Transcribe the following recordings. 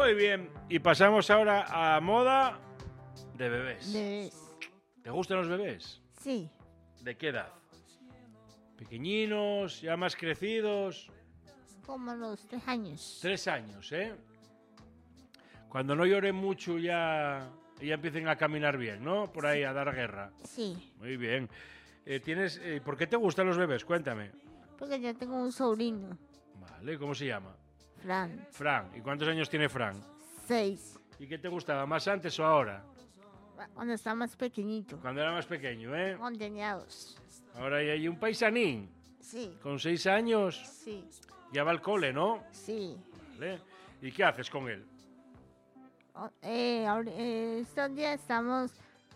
Muy bien, y pasamos ahora a moda de bebés. Bebés. ¿Te gustan los bebés? Sí, ¿De qué edad? ¿Pequeñinos, ya más crecidos? como los 3 años. 3 años, ¿eh? Cuando no lloren mucho ya empiecen a caminar bien, ¿no? Por ahí a dar guerra. Sí, Muy bien. ¿Por qué te gustan los bebés? Cuéntame. porque yo tengo un sobrino, Vale, ¿cómo se llama? Fran, Fran. ¿Y cuántos años tiene Fran? 6, ¿Y qué te gustaba, más antes o ahora? cuando está más pequeñito. Cuando era más pequeño, ¿eh? Cuando tenía 2. Ahora ya hay un paisanín Sí, con 6 años, sí, ya va al cole, ¿no? sí. Vale. ¿Y qué haces con él? Estos días estamos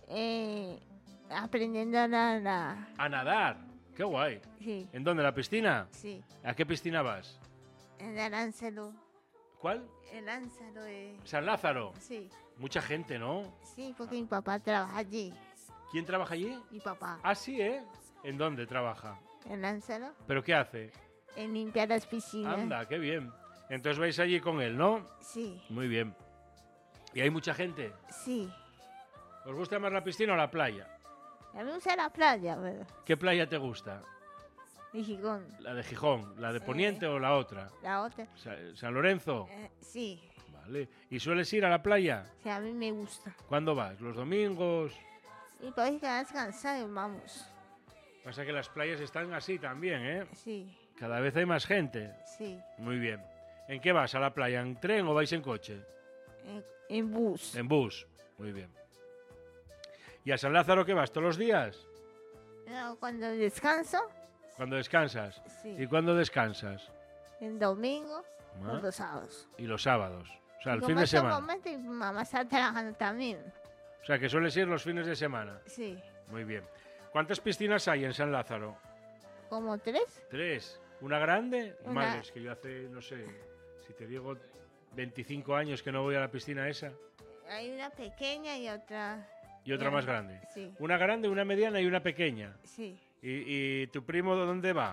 aprendiendo a nadar. A nadar. Qué guay. Sí, ¿En dónde? ¿La piscina? sí. ¿A qué piscina vas? En el Ánselo. ¿Cuál? El Ánselo de... San Lázaro. Sí, Mucha gente, ¿no? sí, porque mi papá trabaja allí. ¿Quién trabaja allí? Mi papá. Ah, sí, ¿eh? ¿En dónde trabaja? En Ánselo. ¿Pero qué hace? En limpiar las piscinas. Anda, qué bien. Entonces vais allí con él, ¿no? Sí, Muy bien. ¿Y hay mucha gente? sí. ¿Os gusta más la piscina o la playa? A mí me gusta la playa, pero... ¿Qué playa te gusta? De Gijón. ¿La de Gijón? ¿La de Poniente o la otra? La otra. ¿San Lorenzo? Sí, Vale. ¿Y sueles ir a la playa? sí, a mí me gusta. ¿Cuándo vas? ¿Los domingos? Y por ahí que descansar y vamos. Pasa que las playas están así también, ¿eh? Sí, Cada vez hay más gente. sí. Muy bien. ¿En qué vas? ¿A la playa? ¿En tren o vais en coche? En bus. En bus. Muy bien. ¿Y a San Lázaro qué vas? ¿Todos los días? Pero cuando descanso, ¿Cuándo descansas? sí. ¿Y cuándo descansas? En domingo Ah. o los sábados. Y los sábados. O sea, el Y fin como de estos semana. momentos, mi mamá está trabajando también. O sea, que sueles ir los fines de semana. Sí. Muy bien. ¿Cuántas piscinas hay en San Lázaro? ¿Como 3? 3. ¿Una grande? Una. Madre, es que yo hace, no sé, si te digo 25 años que no voy a la piscina esa. Hay una pequeña y otra... Y otra más grande. Sí, Una grande, una mediana y una pequeña. sí, ¿Y tu primo dónde va?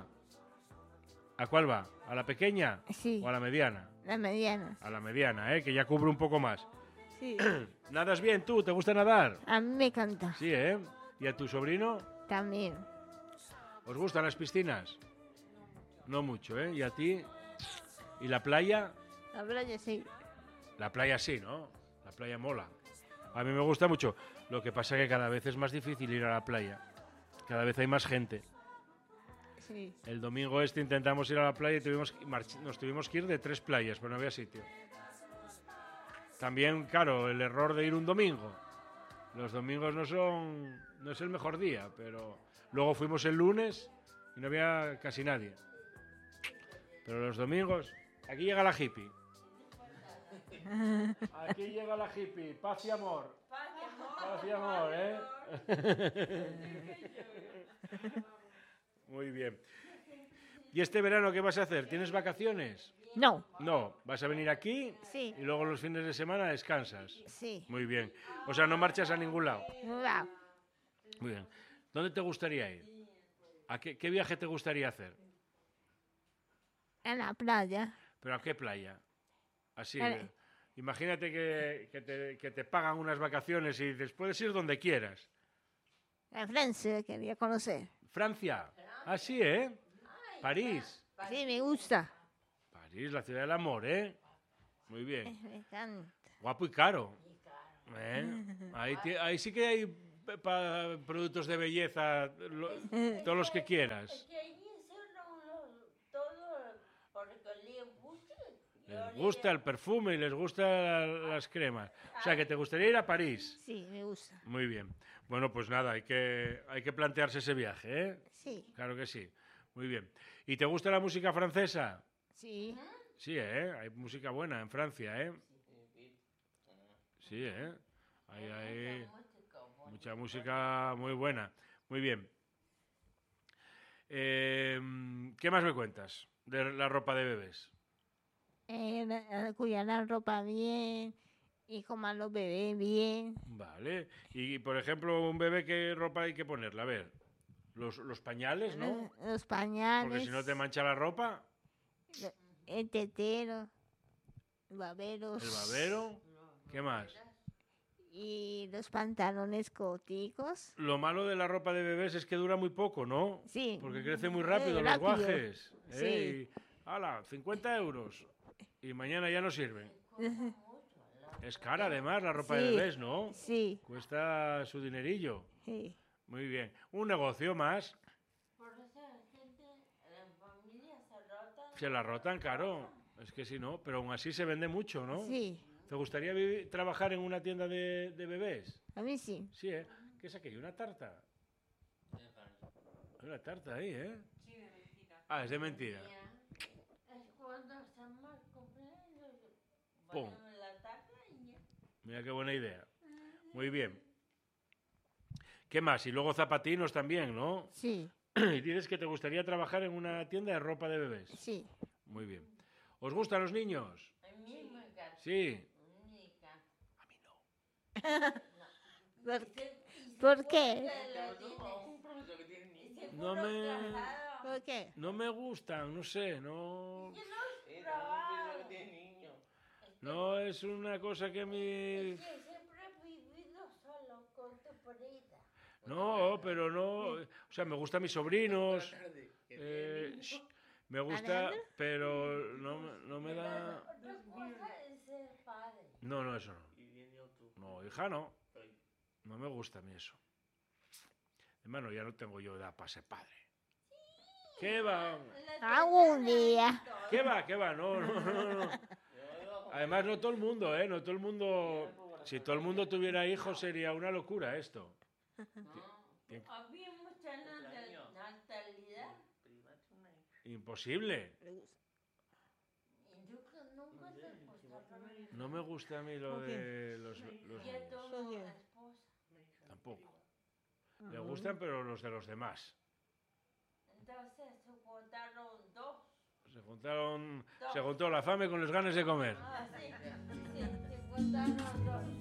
¿A cuál va? ¿A la pequeña sí. o a la mediana? La mediana. A la mediana, ¿eh? Que ya cubre un poco más. Sí. ¿Nadas bien tú? ¿Te gusta nadar? A mí me encanta. Sí, ¿eh? ¿Y a tu sobrino? También. ¿Os gustan las piscinas? No mucho, ¿eh? ¿Y a ti? ¿Y la playa? La playa sí. La playa sí, ¿no? La playa mola. A mí me gusta mucho. Lo que pasa es que cada vez es más difícil ir a la playa. Cada vez hay más gente. Sí. El domingo intentamos ir a la playa y nos tuvimos que ir de 3 playas, pero no había sitio. También, claro, el error de ir un domingo. Los domingos no es el mejor día, pero luego fuimos el lunes y no había casi nadie. Pero los domingos, aquí llega la hippie. Aquí llega la hippie, paz y amor. Paz y amor, ¿eh? Muy bien. ¿Y este verano qué vas a hacer? ¿Tienes vacaciones? No. No, vas a venir aquí Sí. y luego los fines de semana descansas. Sí. Muy bien. O sea, no marchas a ningún lado. Va. Muy bien. ¿Dónde te gustaría ir? ¿A qué viaje te gustaría hacer? En la playa. ¿Pero a qué playa? Así. Vale. Imagínate que te pagan unas vacaciones y dices, puedes ir donde quieras. En Francia quería conocer. ¿Francia? Ah, sí, ¿eh? París. Sí, me gusta. París, la ciudad del amor, ¿eh? Muy bien. Me encanta. Guapo y caro. ¿Eh? Ahí sí que hay productos de belleza, todos los que quieras. Les gusta el perfume y les gustan las cremas. O sea, que te gustaría ir a París. Sí, me gusta. Muy bien. Bueno, pues nada, hay que plantearse ese viaje, ¿eh? Sí. Claro que sí. Muy bien. ¿Y te gusta la música francesa? Sí. Sí, ¿eh? Hay música buena en Francia, ¿eh? Sí, ¿eh? Hay mucha música muy buena. Muy bien. ¿Qué más me cuentas de la ropa de bebés? Cuidar la ropa bien y comer los bebés bien. Vale. Y, por ejemplo, un bebé, ¿qué ropa hay que ponerle? A ver, los pañales, ¿no? Los Porque pañales. si no te mancha la ropa. El tetero. baberos. El babero. ¿Qué más? Y los pantalones corticos. Lo malo de la ropa de bebés es que dura muy poco, ¿no? Sí. Porque crece muy rápido los rápido. guajes. Sí. Y, ¡hala! 50 euros. Y mañana ya no sirven. Es cara además la ropa de Sí. bebés, ¿no? Sí. Cuesta su dinerillo. Sí. Muy bien. Un negocio más. Por eso la gente, las familias se rotan. Se la rotan, claro. Es que si no, pero aún así se vende mucho, ¿no? Sí. ¿Te gustaría trabajar en una tienda de bebés? A mí sí. Sí, ¿eh? ¿Qué es aquello? ¿Una tarta? Hay una tarta ahí, ¿eh? Sí, de mentira. Ah, es de mentira. Es cuando San Marcos cumpleaños. Pum. Ponemos la tarta y ya. Mira qué buena idea. Muy bien. ¿Qué más? Y luego zapatinos también, ¿no? Sí. Y dices que te gustaría trabajar en una tienda de ropa de bebés. Sí. Muy bien. ¿Os gustan los niños? A mí me encanta. Sí. Me encanta. A mí no. ¿Por qué? Un profesor que tiene niños. No me- ¿Por qué? No me gustan, no sé, no... Un profesor que tiene niños. No es una cosa que me... Es que siempre he vivido solo con tu perita. No, pero no... O sea, me gustan mis sobrinos, Por la tarde, que tiene niños. me gusta, pero no me da... Otra cosa es ser padre. No, eso no. Y viene otro. No, hija, no. Ay, No me gusta a mí eso. Hermano, ya no tengo yo edad para ser padre. ¿Qué va? Algún día. ¿Qué va? ¿Qué va? No. yo- Además, no todo el mundo, ¿eh? No todo el mundo... Si todo el mundo tuviera hijos sería una locura esto. Había mucha natalidad. Private una hija. Imposible. Y yo que nunca te gustaron. No me gusta a mí lo de los Ya niños. tuvo Oye. esposa. Tampoco. Me gustan, pero los de los demás. Entonces se juntaron dos. Se juntó la fame con las ganas de comer. Ah, sí, sí, se juntaron dos.